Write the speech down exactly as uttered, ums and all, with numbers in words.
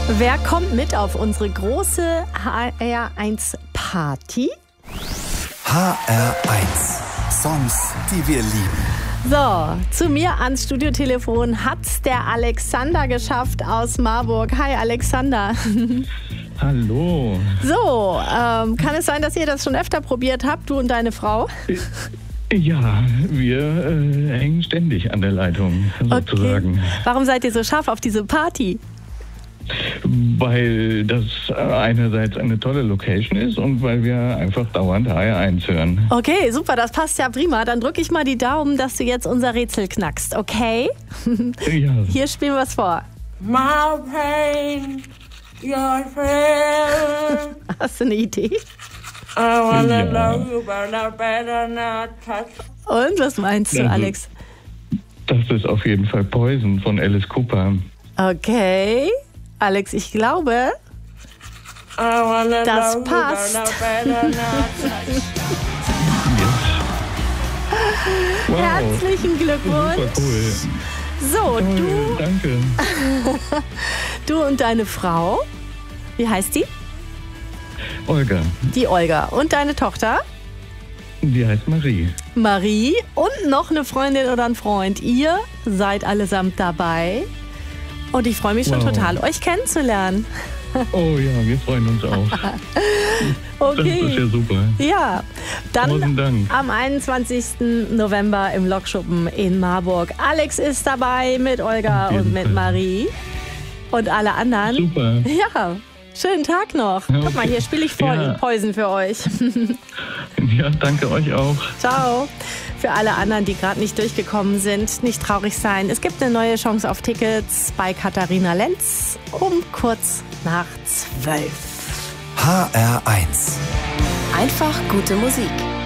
Wer kommt mit auf unsere große H R eins Party? H R eins. Songs, die wir lieben. So, zu mir ans Studiotelefon hat's der Alexander geschafft aus Marburg. Hi Alexander. Hallo. So, ähm, kann es sein, dass ihr das schon öfter probiert habt, du und deine Frau? Ja, wir äh, hängen ständig an der Leitung, sozusagen. Okay. Warum seid ihr so scharf auf diese Party? Weil das einerseits eine tolle Location ist und weil wir einfach dauernd H R eins hören. Okay, super, das passt ja prima. Dann drücke ich mal die Daumen, dass du jetzt unser Rätsel knackst, okay? Ja. Hier spielen wir es vor. My pain, your thrill. Hast du eine Idee? I wanna Ja. love you, but I better not touch. Und, was meinst du, Also, Alex? Das ist auf jeden Fall Poison von Alice Cooper. Okay, Alex, ich glaube, I wanna Das love passt. you, but I better not touch. Wow. herzlichen Glückwunsch. Super cool. So, Toll, du, danke. du und deine Frau, wie heißt die? Olga, Die Olga. Und deine Tochter? die heißt Marie. Marie und noch eine Freundin oder ein Freund. Ihr seid allesamt dabei. Und ich freue mich schon Wow. total, euch kennenzulernen. Oh ja, wir freuen uns auch. Das ist ja Okay. super. Ja, dann Tausend Dank. am einundzwanzigsten November im Lokschuppen in Marburg. Alex ist dabei mit Olga Auf jeden und mit Fall. Marie. Und alle anderen. Super. Ja, schönen Tag noch. Guck mal, hier spiele ich vor Ja. Poison für euch. Ja, danke euch auch. Ciao. Für alle anderen, die gerade nicht durchgekommen sind, nicht traurig sein. Es gibt eine neue Chance auf Tickets bei Katharina Lenz um kurz nach zwölf. H R eins. Einfach gute Musik.